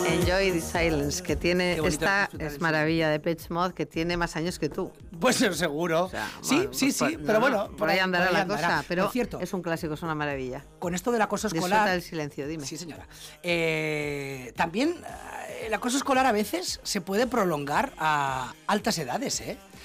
Enjoy the Silence, que tiene esta es maravilla de Depeche Mode, que tiene más años que tú. Pues seguro. O sea, sí, bueno, sí, pues, sí, pero bueno. Por ahí andará la cosa, pero por cierto, es un clásico, es una maravilla. Con esto del acoso escolar... Disfruta del silencio, dime. Sí, señora. También el acoso escolar a veces se puede prolongar a altas edades, ¿eh?